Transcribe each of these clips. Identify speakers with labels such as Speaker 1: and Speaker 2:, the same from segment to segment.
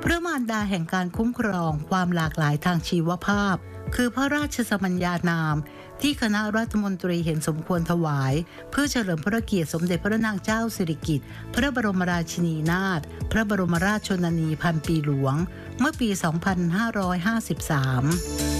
Speaker 1: พระมารดาแห่งการคุ้มครองความหลากหลายทางชีวภาพคือพระราชสมัญญานามที่คณะรัฐมนตรีเห็นสมควรถวายเพื่อเฉลิมพระเกียรติสมเด็จพระนางเจ้าสิริกิติ์พระบรมราชินีนาถพระบรมราชชนนีพันปีหลวงเมื่อปี 2553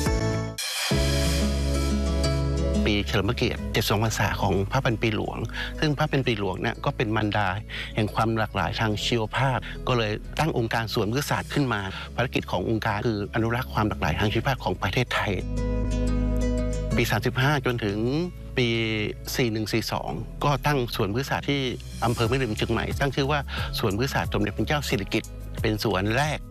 Speaker 2: ปีเฉลิมพระเกียรติ72 พรรษาของพระพันปีหลวงซึ่งพระพันปีหลวงเนี่ยก็เป็นมารดาแห่งความหลากหลายทางชีวภาพก็เลยตั้งองค์การสวนพฤกษศาสตร์ขึ้นมาภารกิจขององค์การคืออนุรักษ์ความหลากหลายทางชีวภาพของประเทศไทยปี 35 จนถึงปี 4142 ก็ตั้งสวนพฤกษศาสตร์ที่อำเภอแม่ริมเชียงใหม่ตั้งชื่อว่าสวนพฤกษศาสตร์สมเด็จพระเจ้าสิริกิติ์เป็นสวนแรก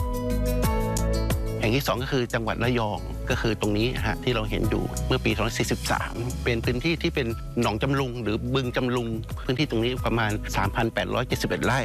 Speaker 2: แห่งที่ 2 ก็คือจังหวัดระยองก็คือตรงนี้ที่เราเห็นอยู่เมื่อปี 2543 เป็นพื้นที่ที่เป็นหนองจำลุงหรือบึงจำลุงพื้นที่ตรงนี้ประมาณ 3,871 ไร่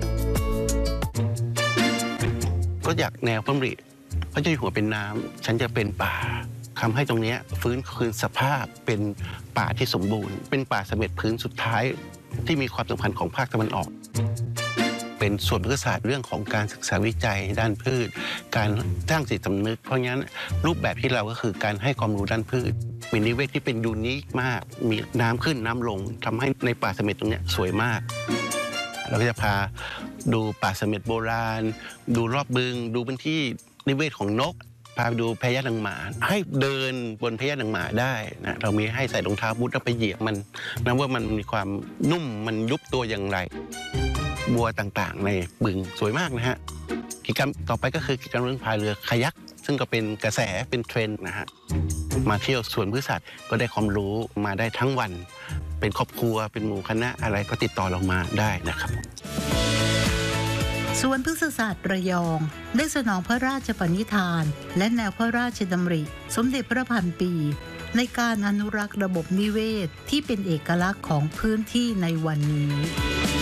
Speaker 2: ก็อยากแนวพระดำริพระเจ้าอยู่หัวเป็นน้ำฉันจะเป็นป่าทำให้ตรงนี้ฟื้นคืนสภาพเป็นป่าที่สมบูรณ์เป็นป่าเสม็ดพื้นสุดท้ายที่มีความสำคัญของภาคตะวันออกเป็นส่วนพฤกษศาสตร์เรื่องของการศึกษาวิจัยด้านพืชการสร้างจิตสำนึกเพราะงั้นรูปแบบที่เราก็คือการให้ความรู้ด้านพืชมีนิเวศที่เป็นยูนิคมากมีน้ำขึ้นน้ำลงทำให้ในป่าเสม็ดตรงนี้สวยมากเราก็จะพาดูป่าเสม็ดโบราณดูรอบบึงดูพื้นที่นิเวศของนกพาไปดูพญาหนังหมาให้เดินบนพญาหนังหมาได้นะเรามีให้ใส่รองเท้าบูทแล้วไปเหยียบมันนะว่ามันมีความนุ่มมันยุบตัวอย่างไรบัวต่างๆในบึงสวยมากนะฮะกิจกรรมต่อไปก็คือกิจกรรมเรื่องพายเรือคายักซึ่งก็เป็นกระแสเป็นเทรนด์นะฮะมาเที่ยวสวนพฤกษศาสตร์ก็ได้ความรู้มาได้ทั้งวันเป็นครอบครัวเป็นหมู่คณะอะไรก็ติดต่อเรามาได้นะครับ
Speaker 1: สวนพฤกษศาสตร์ระยองได้สนองพระราชปณิธานและแนวพระราชดำริสมเด็จพระพันปีในการอนุรักษ์ระบบนิเวศที่เป็นเอกลักษณ์ของพื้นที่ในวันนี้